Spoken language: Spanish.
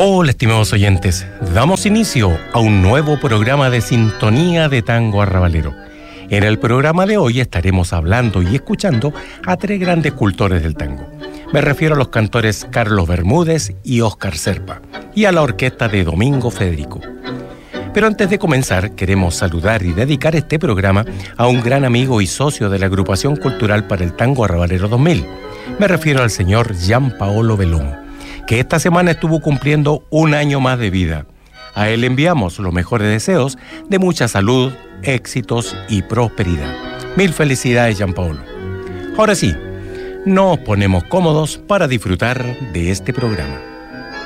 Hola, estimados oyentes. Damos inicio a un nuevo programa de Sintonía de Tango Arrabalero. En el programa de hoy estaremos hablando y escuchando a tres grandes cultores del tango. Me refiero a los cantores Carlos Bermúdez y Óscar Serpa, y a la orquesta de Domingo Federico. Pero antes de comenzar, queremos saludar y dedicar este programa a un gran amigo y socio de la Agrupación Cultural para el Tango Arrabalero 2000. Me refiero al señor Gianpaolo Bellomo, que esta semana estuvo cumpliendo un año más de vida. A él enviamos los mejores deseos de mucha salud, éxitos y prosperidad. Mil felicidades, Gianpaolo. Ahora sí, nos ponemos cómodos para disfrutar de este programa.